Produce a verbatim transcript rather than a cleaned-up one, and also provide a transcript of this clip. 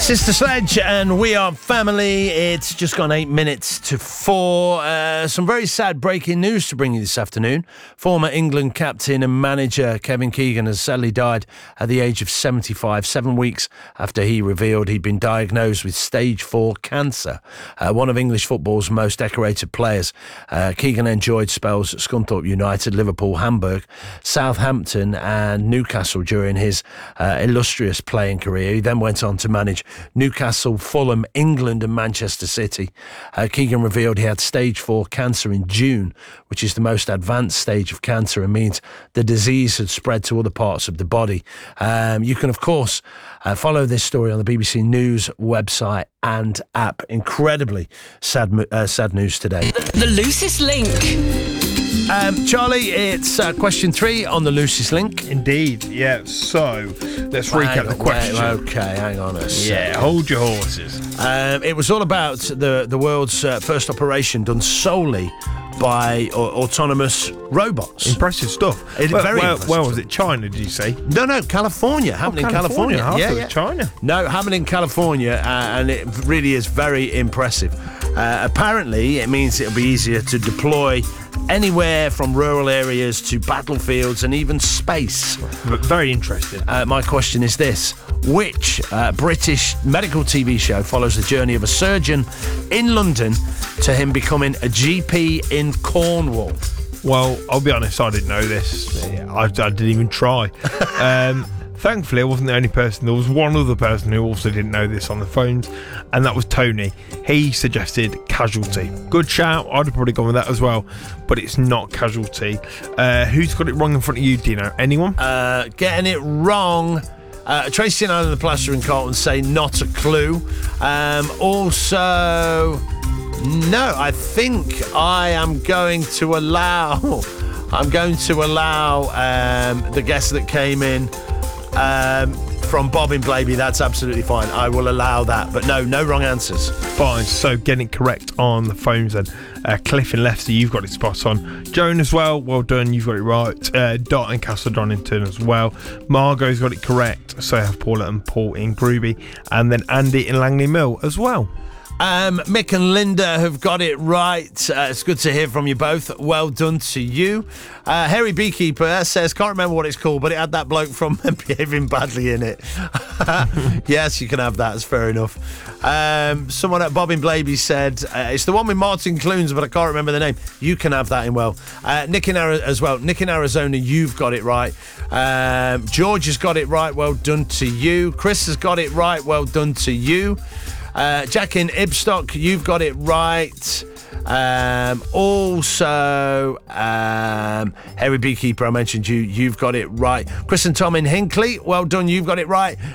Sister Sledge and We Are Family. It's just gone eight minutes to four. Uh, some very sad breaking news to bring you this afternoon. Former England captain and manager Kevin Keegan has sadly died at the age of seventy-five, seven weeks after he revealed he'd been diagnosed with stage four cancer. Uh, one of English football's most decorated players. Uh, Keegan enjoyed spells at Scunthorpe United, Liverpool, Hamburg, Southampton and Newcastle during his uh, illustrious playing career. He then went on to manage Newcastle, Fulham, England and Manchester City. Uh, Keegan revealed he had stage four cancer in June, which is the most advanced stage of cancer and means the disease had spread to other parts of the body. Um, you can, of course, uh, follow this story on the B B C News website and app. Incredibly sad, uh, sad news today. The, the loosest link. Um, Charlie, it's uh, question three on the loosest link. Indeed, yeah. So, let's Hang recap on, the question. wait, okay, hang on a second. Yeah, hold your horses. Um, it was all about the, the world's uh, first operation done solely by uh, autonomous robots. Impressive stuff. It, well, very well, impressive. well, was it China, did you say? No, no, California. Happening oh, in California. I yeah, thought it yeah. was China. No, happening in California, uh, and it really is very impressive. Uh, apparently, it means it'll be easier to deploy anywhere from rural areas to battlefields and even space. Very interesting. Uh, my question is this. Which uh, British medical T V show follows the journey of a surgeon in London to him becoming a G P in Cornwall? Well, I'll be honest, I didn't know this. I, I didn't even try. um, thankfully, I wasn't the only person. There was one other person who also didn't know this on the phones, and that was Tony. He suggested Casualty. Good shout. I'd have probably gone with that as well, but it's not Casualty. Uh, who's got it wrong in front of you, Dino? Anyone? Uh, getting it wrong. Uh, Tracy and I in the Plaster in Carlton say not a clue. Um, also, no, I think I am going to allow. I'm going to allow um, the guest that came in um, from Bobbin Blaby. That's absolutely fine. I will allow that. But no, no wrong answers. Fine. So getting it correct on the phones then. Uh, Cliff in Leicester, you've got it spot on. Joan as well, well done, you've got it right. Uh, Dot and Castle Donington as well. Margot's got it correct. So have Paula and Paul in Groovy. And then Andy in Langley Mill as well. Um, Mick and Linda have got it right. Uh, it's good to hear from you both. Well done to you. Uh, Harry Beekeeper says, can't remember what it's called, but it had that bloke from Behaving Badly in it. Yes, you can have that. It's fair enough. Um, someone at Bobbin Blaby said, uh, it's the one with Martin Clunes, but I can't remember the name. You can have that in well. Uh, Nick in Ari- as well. Nick in Arizona, you've got it right. Um, George has got it right. Well done to you. Chris has got it right. Well done to you. Uh, Jack in Ibstock, you've got it right. Um, also, um, Harry Beekeeper, I mentioned you, you've got it right. Chris and Tom in Hinckley, well done, you've got it right.